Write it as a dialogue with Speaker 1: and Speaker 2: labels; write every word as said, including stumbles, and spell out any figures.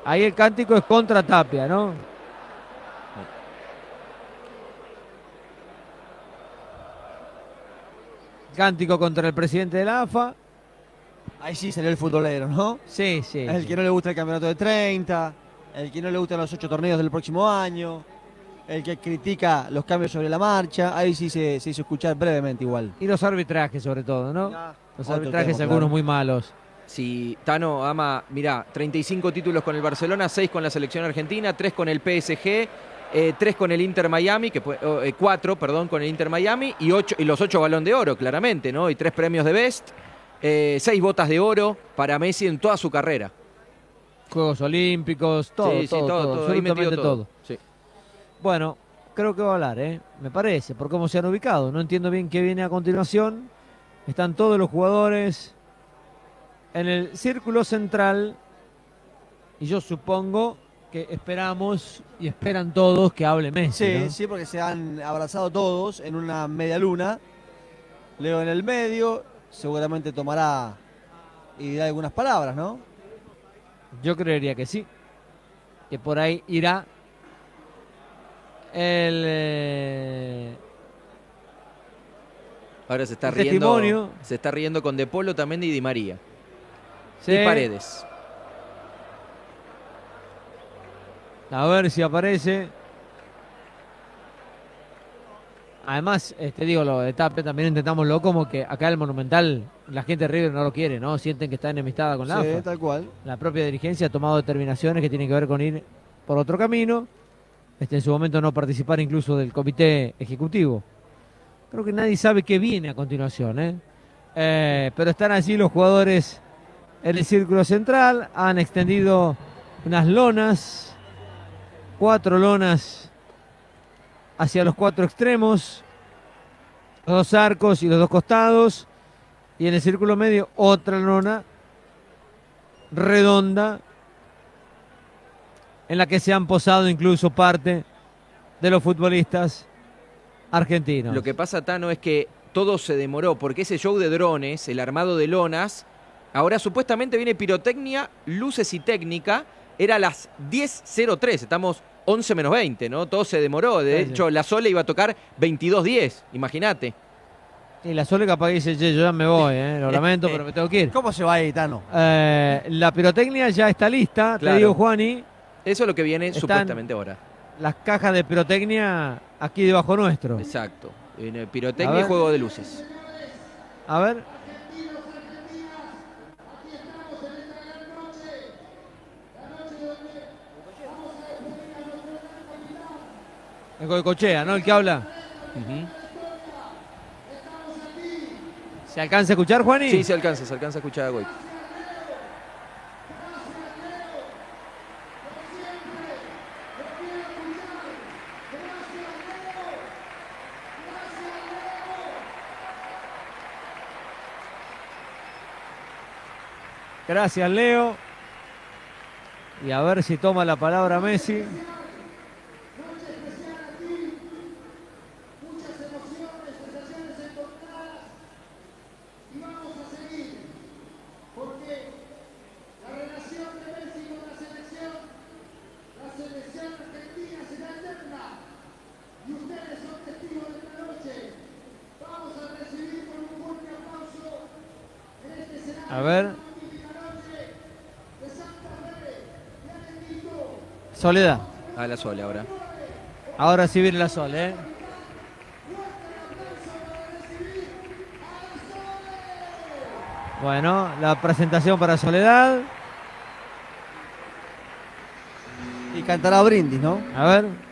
Speaker 1: Ahí el cántico es contra Tapia, ¿no? Cántico contra el presidente de la A F A.
Speaker 2: Ahí sí salió el futbolero, ¿no?
Speaker 1: Sí, sí.
Speaker 2: El
Speaker 1: sí.
Speaker 2: que no le gusta el campeonato de treinta, el que no le gustan los ocho torneos del próximo año, el que critica los cambios sobre la marcha. Ahí sí se, se hizo escuchar brevemente igual.
Speaker 1: Y los arbitrajes sobre todo, ¿no?
Speaker 2: Ya,
Speaker 1: Los
Speaker 2: otro
Speaker 1: arbitrajes
Speaker 2: tema,
Speaker 1: algunos
Speaker 2: claro.
Speaker 1: muy malos.
Speaker 3: Si Tano ama, mirá, treinta y cinco títulos con el Barcelona, seis con la selección argentina, tres con el P S G, eh, tres con el Inter Miami, que fue, eh, cuatro, perdón, con el Inter Miami, y, ocho, y los ocho balón de oro, claramente, ¿no? Y tres premios de Best, eh, seis botas de oro para Messi en toda su carrera.
Speaker 1: Juegos Olímpicos, todo,
Speaker 3: sí, sí,
Speaker 1: todo,
Speaker 3: todo,
Speaker 1: todo,
Speaker 3: todo, ahí
Speaker 1: absolutamente
Speaker 3: metido todo.
Speaker 1: todo.
Speaker 3: Sí.
Speaker 1: Bueno, creo que va a hablar, ¿eh? Me parece, por cómo se han ubicado. No entiendo bien qué viene a continuación. Están todos los jugadores en el círculo central y yo supongo que esperamos y esperan todos que hable Messi,
Speaker 2: Sí,
Speaker 1: ¿no?
Speaker 2: sí, porque se han abrazado todos en una media luna. Leo en el medio, seguramente tomará y dirá algunas palabras, ¿no?
Speaker 1: Yo creería que sí, que por ahí irá el, eh,
Speaker 3: Ahora se está
Speaker 1: el
Speaker 3: riendo.
Speaker 1: testimonio.
Speaker 3: Se está riendo con De Polo también y Di María.
Speaker 1: Sí.
Speaker 3: Y Paredes.
Speaker 1: A ver si aparece. Además, este, digo, lo de Tapia también intentámoslo como que acá el Monumental, la gente de River no lo quiere, ¿no? Sienten que está enemistada con la
Speaker 2: Sí,
Speaker 1: A F A.
Speaker 2: tal cual.
Speaker 1: La propia dirigencia ha tomado determinaciones que tienen que ver con ir por otro camino. Este, en su momento no participar incluso del comité ejecutivo. Creo que nadie sabe qué viene a continuación, ¿eh? Eh, pero están allí los jugadores en el círculo central. Han extendido unas lonas, cuatro lonas hacia los cuatro extremos, los dos arcos y los dos costados. Y en el círculo medio otra lona redonda en la que se han posado incluso parte de los futbolistas argentinos.
Speaker 3: Lo que pasa, Tano, es que todo se demoró porque ese show de drones, el armado de lonas, ahora supuestamente viene pirotecnia, luces y técnica, era a las diez cero tres, estamos once menos veinte, ¿no? Todo se demoró, de
Speaker 1: Sí, sí.
Speaker 3: hecho la Sole iba a tocar veintidós diez, imagínate.
Speaker 1: Y la Sole capaz que dice, "Che, yo ya me voy, eh, lo lamento, pero me tengo que ir".
Speaker 2: ¿Cómo se va ahí, Tano?
Speaker 1: Eh, la pirotecnia ya está lista,
Speaker 3: Claro.
Speaker 1: te digo, Juani.
Speaker 3: Eso es lo que viene
Speaker 1: Están-
Speaker 3: supuestamente ahora.
Speaker 1: Las cajas de pirotecnia aquí debajo nuestro.
Speaker 3: Exacto. Viene
Speaker 1: A
Speaker 3: pirotecnia y
Speaker 1: ver.
Speaker 3: juego de luces.
Speaker 1: A ver. El Goicochea, ¿no? El que habla.
Speaker 3: Ujú.
Speaker 1: ¿Se alcanza a escuchar, Juani?
Speaker 3: Sí, se alcanza, se alcanza a escuchar a Goy.
Speaker 1: Gracias, Leo. Y a ver si toma la palabra Messi. A ver. Soledad.
Speaker 3: A la Sole ahora.
Speaker 1: Ahora sí viene la Sol, ¿eh? Bueno, la presentación para Soledad.
Speaker 2: Y cantará brindis, ¿no?
Speaker 1: A ver.